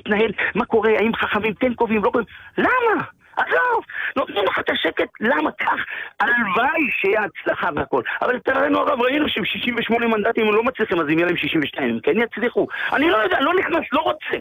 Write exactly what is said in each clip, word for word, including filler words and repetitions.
מתנהל, מה קורה, האם חכמים כן קובעים, לא קובעים, למה? עזוב, נותנים לך את השקט, למה כך? הלוואי שיהיה הצלחה והכל. אבל תראינו הרב, ראינו שהם שישים ושמונה מנדטים, הם לא מצליחים, אז אם יהיה להם שישים ושתיים, כן יצליחו. אני לא יודע, לא נכנס, לא רוצה.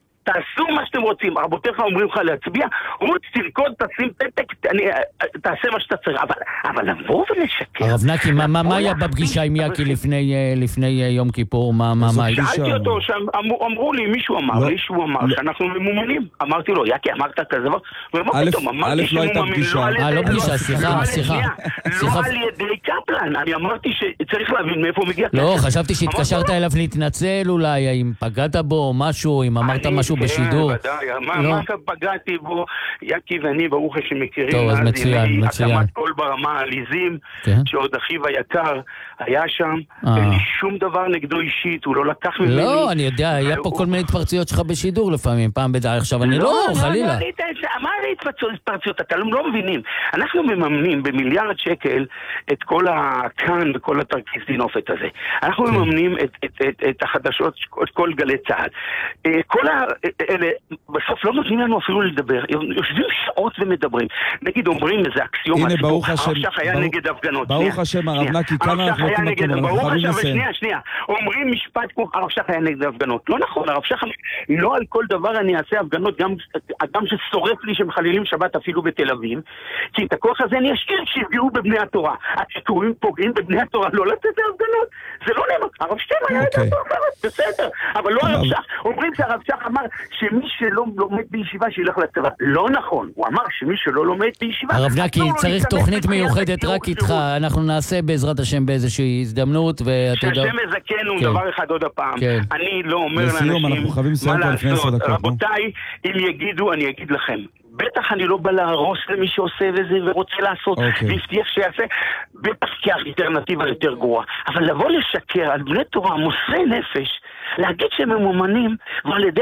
תעשו מה שאתם רוצים, רבותיך אומרים לך להצביע, רוץ, תרקוד, תשים פתק, אני, תעשה מה שאתה צריך, אבל, אבל לבוא ולשקר. הרב נקי, מה, מה, מה היה בפגישה עם יקי לפני, לפני יום כיפור? מה, מה, מה? שאלתי אותו, שאמרו, אמרו לי, מישהו אמר לי, שהוא אמר שאנחנו ממומנים. אמרתי לו, יקי, אמרת כזה דבר? ומה פתאום, אמרתי שמומנים, לא על ידי... לא פגישה, סליחה, סליחה. לא על ידי קפלן, אני אמרתי שצריך להבין מאיפה מגיע... לא, חשבתי שהתקשרת אליו להתנצל אולי, אם פגעת בו או אם אמרת משהו בשידור. מה פגעתי בו, יקי ואני ברוך השם מכירים. טוב, אז מצוין, מצוין. הקמת כל ברמה העליזים, שעוד אחיו היקר היה שם, אין לי שום דבר נגדו אישית, הוא לא לקח ממני. לא, אני יודע, היה פה כל מיני התפרצויות שלך בשידור לפעמים, פעם בדרך, עכשיו אני לא, חלילה. מה זה התפרצויות? אתה לא מבינים. אנחנו מממנים במיליארד שקל את כל הכאן וכל התרקיסטינופת הזה. אנחנו מממנים את החדשות, את כל גלי צהל. כל האלה, בסוף לא נותנים לנו אפילו לדבר, יושבים שעות ומדברים. נגיד, אומרים איזה אקסיומה, הנה, ברוך השם, הרב שך היה נגד הפגנות. ברוך השם, הרב נקי, כמה אנחנו רוצים לקום, אנחנו חייבים לסיים. שנייה, שנייה, אומרים משפט כמו, הרב שך היה נגד הפגנות. לא נכון, הרב שך, לא על כל דבר אני אעשה הפגנות, גם אדם ששורף לי שמחלילים שבת אפילו בתל אביב, כי את הכוח הזה אני אשאיר שיפגעו בבני התורה. הציטורים פוגעים בבני התורה, לא לצאת להפגנות. זה לא נאמר, הרב שך היה נגד הפגנות, בסדר, אבל לא הרב שך. אומרים שהרב שך אמר שמי שלא לומד בישיבה שילך לצבא. לא נכון, הוא אמר שמי שלא לומד בישיבה... הרב נקי, צריך תוכנית מיוחדת רק איתך, אנחנו נעשה בעזרת השם באיזושהי הזדמנות, שהשם מזכנו דבר אחד עוד הפעם. אני לא אומר לאנשים מה לעשות. רבותיי, אם יגידו, אני אגיד לכם. בטח אני לא בא להרוס למי שעושה וזה ורוצה לעשות והבטיח שיעשה, בטח כי האלטרנטיבה יותר גרועה. אבל לבוא לשקר על בני תורה מוסרי נפש, להגיד שהם ממומנים ועל ידי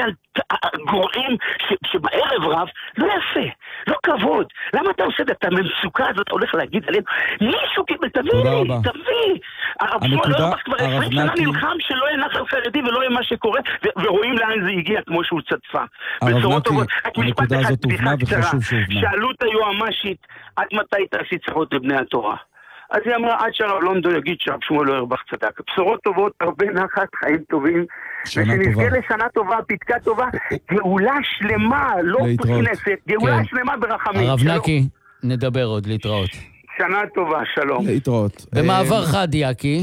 גורעים שבערב רב, לא יפה, לא כבוד. למה אתה עושה את המצוקה הזאת, הולך להגיד עליהם, מישהו קיבל, תביא, תביא. הרב שמואל אורבך כבר עשרים שנה נלחם שלא יהיה נחל חרדי ולא יהיה מה שקורה, ורואים לאן זה הגיע כמו שהוא צדפה. הרב נקי, הנקודה הזאת הובנה וחשוב שהובנה. שאלו את היועמשית, עד מתי תעשי צרות לבני התורה? אז היא אמרה, עד שהרב לונדו יגיד שהרב שמואל אורבך צדק. בשורות טובות, הרבה נחת, חיים טובים, ושנזכה לשנה טובה, פתקה טובה, גאולה שלמה, לא כנסת, גאולה שלמה ברחמים. הרב נקי, נדבר עוד, להתראות. שנה טובה, שלום. להתראות. במעבר חד, יקי.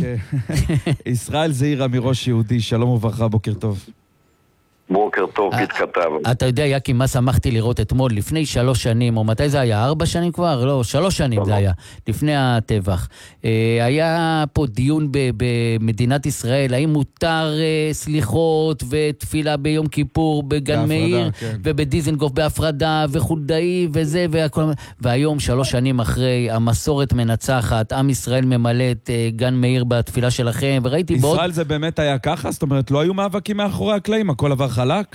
ישראל זעירא מראש יהודי, שלום וברכה, בוקר טוב. בוקר טוב, מתכתב. אתה יודע, יקי, מה שמחתי לראות אתמול, לפני שלוש שנים, או מתי זה היה? ארבע שנים כבר? לא, שלוש שנים זה היה, לפני הטבח. היה פה דיון במדינת ישראל, האם מותר סליחות ותפילה ביום כיפור בגן מאיר, ובדיזנגוף בהפרדה, וחולדאי וזה, והיום, שלוש שנים אחרי, המסורת מנצחת, עם ישראל ממלא את גן מאיר בתפילה שלכם, וראיתי בעוד... ישראל זה באמת היה ככה? זאת אומרת, לא היו מאבקים מאחורי הקלעים, הכל עבר חלק?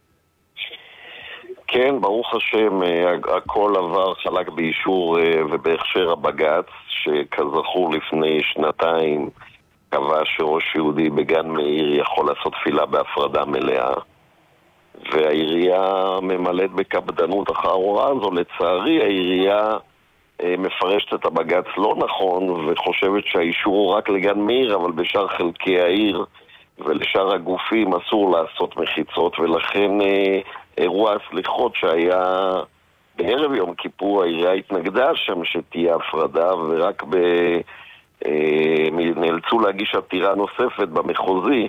כן, ברוך השם, הכל עבר חלק באישור ובהכשר הבג"ץ, שכזכור לפני שנתיים קבע שראש יהודי בגן מאיר יכול לעשות תפילה בהפרדה מלאה, והעירייה ממלאת בקפדנות אחר ההוראה הזו. לצערי, העירייה מפרשת את הבג"ץ לא נכון וחושבת שהאישור הוא רק לגן מאיר, אבל בשאר חלקי העיר ולשאר הגופים אסור לעשות מחיצות, ולכן אה, אירוע הסליחות שהיה בערב יום כיפור, העירייה התנגדה שם שתהיה הפרדה, ורק ב... אה, נאלצו להגיש עתירה נוספת במחוזי,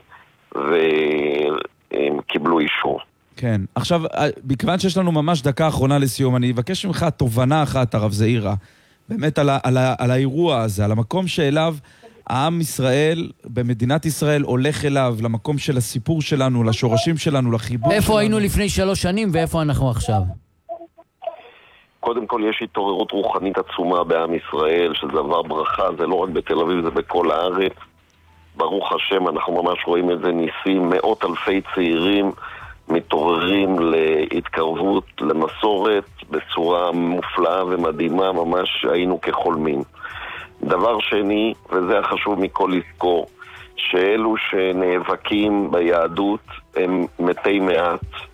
והם קיבלו אישור. כן, עכשיו, בכיוון שיש לנו ממש דקה אחרונה לסיום, אני אבקש ממך תובנה אחת, הרב זעירא, באמת על, ה- על, ה- על האירוע הזה, על המקום שאליו העם ישראל, במדינת ישראל, הולך אליו, למקום של הסיפור שלנו, לשורשים שלנו, לחיבור איפה שלנו. היינו לפני שלוש שנים ואיפה אנחנו עכשיו? קודם כל יש התעוררות רוחנית עצומה בעם ישראל, שזה דבר ברכה, זה לא רק בתל אביב, זה בכל הארץ. ברוך השם, אנחנו ממש רואים את זה ניסים, מאות אלפי צעירים מתעוררים להתקרבות, למסורת, בצורה מופלאה ומדהימה, ממש היינו כחולמים. דבר שני, וזה החשוב מכל לזכור, שאלו שנאבקים ביהדות הם מתי מעט,